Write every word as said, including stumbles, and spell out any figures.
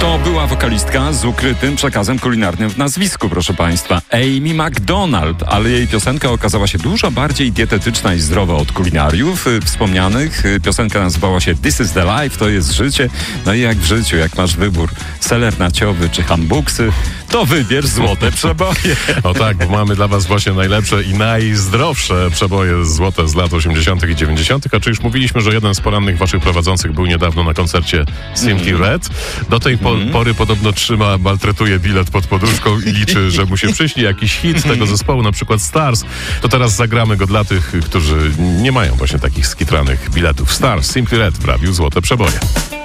To była wokalistka z ukrytym przekazem kulinarnym w nazwisku, proszę Państwa. Amy Macdonald, ale jej piosenka okazała się dużo bardziej dietetyczna i zdrowa od kulinariów wspomnianych. Piosenka nazywała się This is the Life, to jest życie. No i jak w życiu, jak masz wybór seler naciowy czy hambuksy, to wybierz złote przeboje. O tak, bo mamy dla was właśnie najlepsze i najzdrowsze przeboje złote z lat osiemdziesiątych i dziewięćdziesiątych. A czy już mówiliśmy, że jeden z porannych waszych prowadzących był niedawno na koncercie Simply mm. Red. Do tej po- mm. pory podobno trzyma, maltretuje bilet pod poduszką i liczy, że mu się przyśni jakiś hit tego zespołu, na przykład Stars. To teraz zagramy go dla tych, którzy nie mają właśnie takich skitranych biletów. Stars, Simply Red w radiu Złote Przeboje.